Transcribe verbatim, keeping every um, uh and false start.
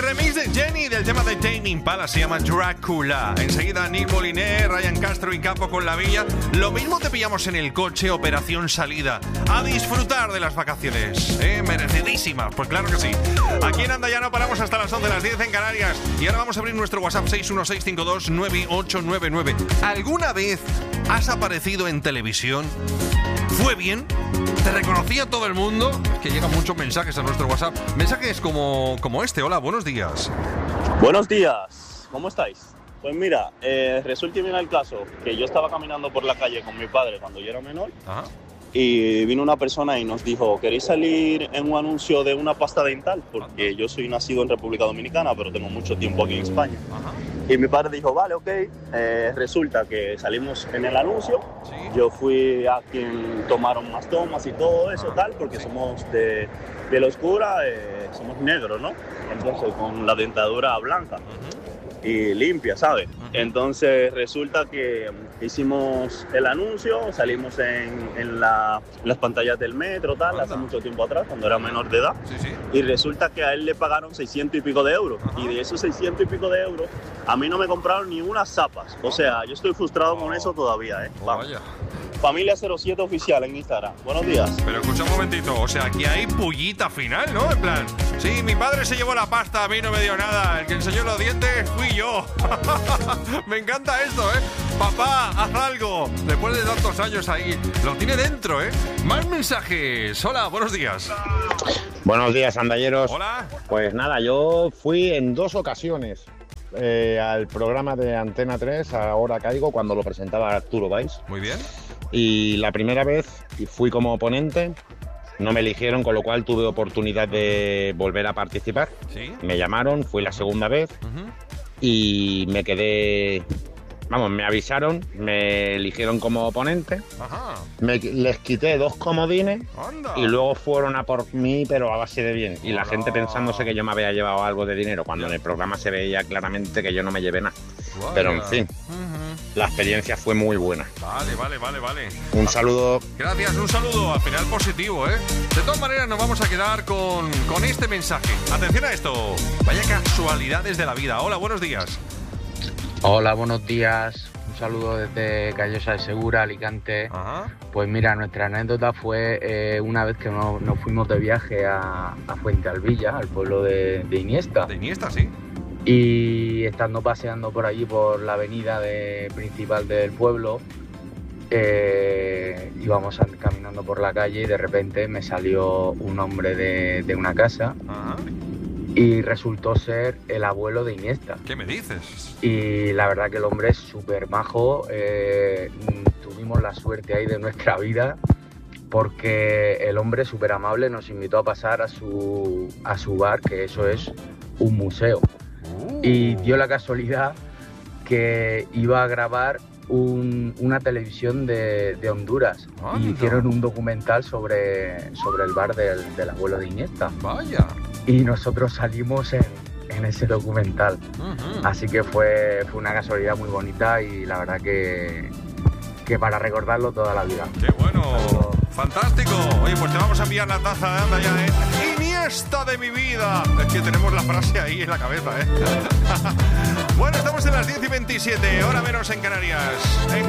remix de Jenny del tema de Tame Impala se llama Drácula. Enseguida Nick Moliner, Ryan Castro y Capo con La Villa. Lo mismo te pillamos en el coche, operación salida. A disfrutar de las vacaciones, ¿eh? Merecidísimas, pues claro que sí. Aquí en Anda Ya No paramos hasta las once, las diez en Canarias. Y ahora vamos a abrir nuestro WhatsApp seis uno seis cinco dos nueve ocho nueve nueve. ¿Alguna vez has aparecido en televisión? ¿Fue bien? ¿Te reconocía todo el mundo? Es que llegan muchos mensajes a nuestro WhatsApp. Mensajes como, como este. Hola, buenos días. Buenos días, ¿cómo estáis? Pues mira, eh, resulta y viene el caso que yo estaba caminando por la calle con mi padre cuando yo era menor. Ajá. Y vino una persona y nos dijo, ¿queréis salir en un anuncio de una pasta dental? Porque yo soy nacido en República Dominicana, pero tengo mucho tiempo aquí en España. Ajá. Y mi padre dijo, vale, ok. Eh, resulta que salimos en el anuncio. ¿Sí? Yo fui a quien tomaron más tomas y todo eso, tal, porque sí. somos de piel oscura, eh, somos negros, ¿no? Entonces, con la dentadura blanca. Uh-huh. Y limpia, ¿sabes? Uh-huh. Entonces resulta que hicimos el anuncio, salimos en, en la, las pantallas del metro, tal, hace mucho tiempo atrás, cuando era menor de edad. Sí, sí. Y resulta que a él le pagaron seiscientos y pico de euros. Ajá. Y de esos seiscientos y pico de euros, a mí no me compraron ni unas zapas. O sea, yo estoy frustrado oh. con eso todavía, ¿eh? Oh, vaya. Familia cero siete Oficial en Instagram. Buenos días. Pero escucha un momentito, o sea, aquí hay pullita final, ¿no? En plan, sí, mi padre se llevó la pasta, a mí no me dio nada. El que enseñó los dientes fui yo. Me encanta esto, ¿eh? Papá, haz algo. Después de tantos años ahí, lo tiene dentro, ¿eh? Más mensajes. Hola, buenos días. Buenos días, andalleros. Hola. Pues nada, yo fui en dos ocasiones eh, al programa de Antena tres, Ahora Caigo, cuando lo presentaba Arturo Valls. Muy bien. Y la primera vez fui como ponente, no me eligieron, con lo cual tuve oportunidad de volver a participar. ¿Sí? Me llamaron, fui la segunda vez uh-huh. y me quedé, vamos, me avisaron, me eligieron como ponente. Ajá. Me, les quité dos comodines. Anda. Y luego fueron a por mí, pero a base de bien. Y la Hola. gente pensándose que yo me había llevado algo de dinero, cuando en el programa se veía claramente que yo no me llevé nada. Vaya. Pero en fin. Uh-huh. La experiencia fue muy buena. Vale, vale, vale, vale. Un saludo. Gracias, un saludo. Al final positivo, ¿eh? De todas maneras nos vamos a quedar con, con este mensaje. Atención a esto. Vaya casualidades de la vida. Hola, buenos días. Hola, buenos días. Un saludo desde Callosa de Segura, Alicante. Ajá. Pues mira, nuestra anécdota fue eh, una vez que nos, nos fuimos de viaje a, a Fuentealbilla, al pueblo de, de Iniesta. De Iniesta, sí. Y estando paseando por allí, por la avenida de, principal del pueblo, eh, íbamos a, caminando por la calle y de repente me salió un hombre de, de una casa. Ajá. Y resultó ser el abuelo de Iniesta. ¿Qué me dices? Y la verdad que el hombre es súper majo. Eh, tuvimos la suerte ahí de nuestra vida porque el hombre súper amable nos invitó a pasar a su, a su bar, que eso es un museo. Uh. Y dio la casualidad que iba a grabar un, una televisión de, de Honduras. Anda. Y hicieron un documental sobre, sobre el bar del, del abuelo de Iniesta. Vaya. Y nosotros salimos en, en ese documental. Uh-huh. Así que fue, fue una casualidad muy bonita y la verdad que, que para recordarlo toda la vida. ¡Qué bueno! Pero... ¡fantástico! Oye, pues te vamos a enviar la taza de Anda Ya, ¿eh? ¡Iniesta de mi vida! Es que tenemos la frase ahí en la cabeza, ¿eh? Bueno, estamos en las diez y veintisiete, hora menos en Canarias. En